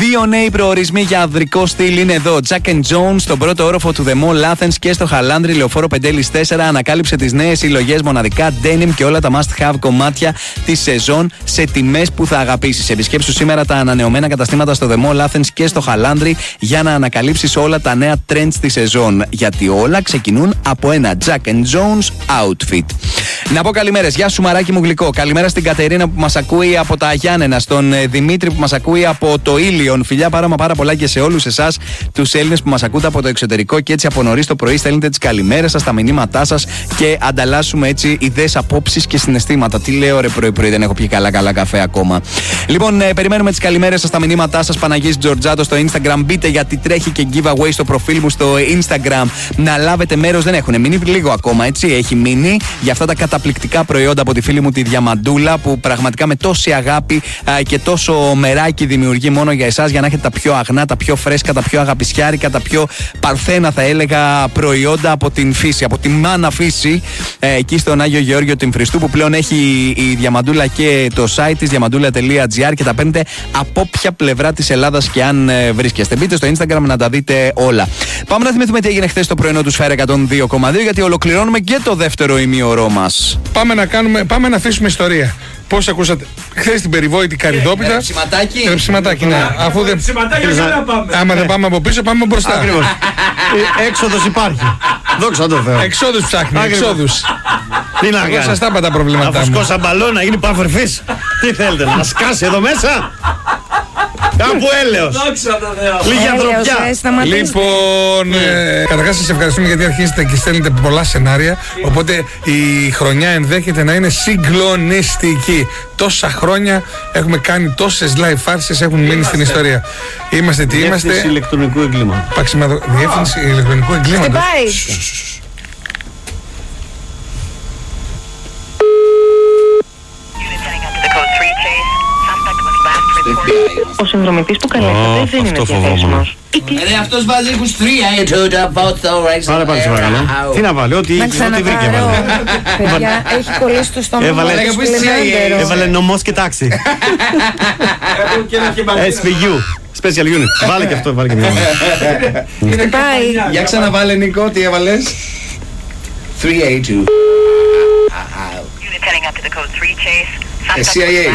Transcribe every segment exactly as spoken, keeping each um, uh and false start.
Δύο νέοι προορισμοί για ανδρικό στυλ είναι εδώ. Jack and Jones στον πρώτο όροφο του The Mall Athens και στο Χαλάνδρι Λεωφόρο Πεντέλης τέσσερα ανακάλυψε τις νέες συλλογές μοναδικά denim και όλα τα must have κομμάτια της σεζόν σε τιμές που θα αγαπήσεις. Επισκέψου σήμερα τα ανανεωμένα καταστήματα στο The Mall Athens και στο Χαλάνδρι για να ανακαλύψεις όλα τα νέα trends της σεζόν. Γιατί όλα ξεκινούν από ένα Jack and Jones outfit. Να πω καλημέρες. Γεια σου, μαράκι μου γλυκό. Καλημέρα στην Κατερίνα που μας ακούει από τα Γιάννενα, στον Δημήτρη που μας ακούει από το Ήλιον. Φιλιά πάρα μα πάρα πολλά και σε όλους εσάς τους Έλληνες που μας ακούτε από το εξωτερικό και έτσι από νωρίς το πρωί στέλνετε τις καλημέρες σας, τα μηνύματά σας και ανταλλάσσουμε έτσι ιδέες, απόψεις και συναισθήματα. Τι λέω ρε πρωί-πρωί, δεν έχω πιει καλά καλά καφέ ακόμα. Λοιπόν, ε, περιμένουμε τις καλημέρες σας, τα μηνύματά σας. Παναγής Τζορτζάτο στο Instagram. Μπείτε γιατί τρέχει και giveaway στο προφίλ μου στο Instagram. Να λάβετε μέρος, δεν έχουν μείνει λίγο ακόμα, έτσι. Έχει μείνει για αυτά τα καταπληκτικά προϊόντα από τη φίλη μου τη Διαμαντούλα που πραγματικά με τόση αγάπη α, και τόσο μεράκι δημιουργεί μόνο για εσάς για να έχετε τα πιο αγνά, τα πιο φρέσκα, τα πιο αγαπησιάρικα, τα πιο παρθένα θα έλεγα προϊόντα από την φύση, από τη μάνα φύση ε, εκεί στον Άγιο Γεώργιο την Φριστού που πλέον έχει η Διαμαντούλα και το site της διαμαντούλα τελεία τζι άρ και τα παίρνετε από ποια πλευρά της Ελλάδας και αν ε, βρίσκεστε. Μπείτε στο Instagram να τα δείτε όλα. Πάμε να θυμηθούμε τι έγινε χθες το πρωινό του Σφαίρα εκατόν δύο κόμμα δύο γιατί ολοκληρώνουμε και το δεύτερο ημίωρό μας. Πάμε να, κάνουμε, πάμε να αφήσουμε ιστορία. Πώς ακούσατε χθες την περιβόητη Καρυδόπιτα. Ρεψιματάκι. Ρεψιματάκι, ναι. Αφού δεν. Άμα δεν πάμε από πίσω, πάμε μπροστά. Ακριβώς. Έξοδος υπάρχει. Δόξα τω Θεώ. Εξόδους ψάχνει. Εξόδους. Τι να κάνει. Σας τα είπα τα προβλήματά μου. Να φουσκώσει μπαλόν, να γίνει παφερφής. Τι θέλετε, να σκάσει εδώ μέσα. Κάπου έλεος. Λίγη ανθρωπιά. Λοιπόν, ε, καταρχάς σας ευχαριστούμε γιατί αρχίζετε και στέλνετε πολλά σενάρια. Οπότε η χρονιά ενδέχεται να είναι συγκλονιστική. Τόσα χρόνια έχουμε κάνει τόσες live φάρσες, έχουν μείνει στην ιστορία. Είμαστε τι είμαστε. Διεύθυνση ηλεκτρονικού εγκλήματος. Διεύθυνση ηλεκτρονικού εγκλήματος. Ο συνδρομητής που καλέσατε δεν είναι διαθέσιμος. Ε, αυτός βάζει είκοσι τρία. Άρα πάλι σε παρακαλώ. Τι να βάλει, ό,τι βρήκε βάλε. Παιδιά, έχει κολλήσει το στόμα μου. Έβαλε νομός και τάξη. ες πι γιου, Special Unit. Βάλε και αυτό, βάλε και μια. Για ξαναβάλε Νικό, τι έβαλες? τρία ογδόντα δύο. σι άι έι.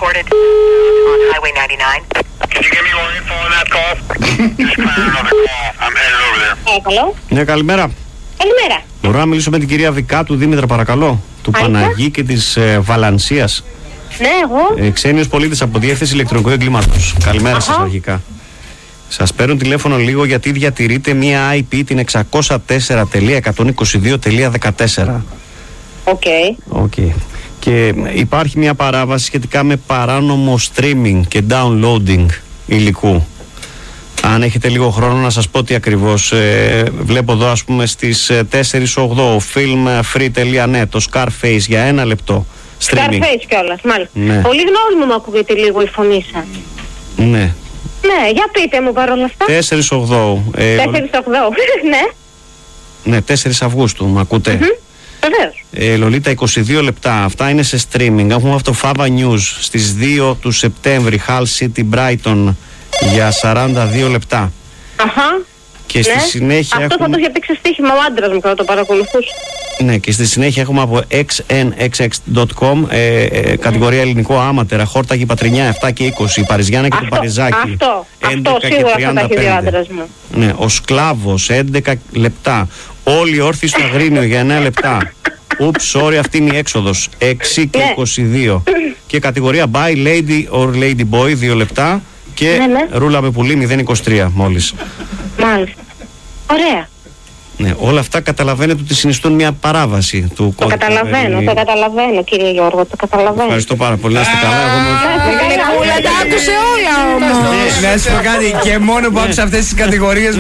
Καλό. Ναι, καλημέρα. Καλημέρα. Μπορώ να μιλήσω με την κυρία Βικάτου Δήμητρα παρακαλώ, του Παναγί και της ε, Βαλανσίας. Ναι, εγώ. Ε, ξένιος πολίτης από Διεύθυνση Ηλεκτρονικού Εγκλήματος. Καλημέρα σας αρχικά. Σας παίρνω τηλέφωνο λίγο γιατί διατηρείτε μία άι πι την εξακόσια τέσσερα τελεία εκατόν είκοσι δύο τελεία δεκατέσσερα. Οκ. Okay. Και υπάρχει μια παράβαση σχετικά με παράνομο streaming και downloading υλικού. Αν έχετε λίγο χρόνο να σας πω τι ακριβώς ε, βλέπω εδώ ας πούμε στις τέσσερις ογδόντα filmfree τελεία net το Scarface για ένα λεπτό streaming. Scarface κιόλας, μάλιστα. Ναι. Πολύ γνώριμο μου ακούγεται λίγο η φωνή σας. Ναι. Ναι, για πείτε μου παρόλα αυτά. τέσσερις ογδόντα. Ε, τέσσερις ογδόντα, ναι. Ναι, τέσσερις Αυγούστου, μ' ακούτε. Mm-hmm. Ε, Λολίτα, είκοσι δύο λεπτά. Αυτά είναι σε streaming. Έχουμε αυτό το Fava News στις δύο του Σεπτέμβρη. Hull City Brighton για σαράντα δύο λεπτά. Αχα. Και στη ναι. συνέχεια. Αυτό έχουμε... θα το είχε παίξει στοίχημα ο άντρας μου, θα το παρακολουθούσε. Ναι, και στη συνέχεια έχουμε από εξ εν εξ εξ τελεία κομ ε, ε, κατηγορία ελληνικό άματερα. Χόρταγη Πατρινιά επτά και είκοσι. Παριζιάννα και το Παριζάκι. Αυτό. Αυτό σίγουρα θα τα έχει δει ο άντρας μου. Ναι, ο Σκλάβος έντεκα λεπτά. Όλοι όρθιοι στο Αγρίνιο για εννέα λεπτά. Ούψ, sorry, αυτή είναι η έξοδος. έξι και είκοσι δύο. Και κατηγορία by lady or lady boy δύο λεπτά. Και ναι, ναι. Ρούλα με πουλί μηδέν είκοσι τρία μόλις. Μάλιστα. Ωραία. Ναι, όλα αυτά καταλαβαίνετε ότι συνιστούν μια παράβαση του το κώδικα. Το καταλαβαίνω, το καταλαβαίνω κύριε Γιώργο, το καταλαβαίνω. Ευχαριστώ πάρα πολύ. Να είστε καλά. Εγώ τα άκουσε όλα όμως. Να σου πω κάτι, και μόνο που άκουσα αυτές τις κατηγορίες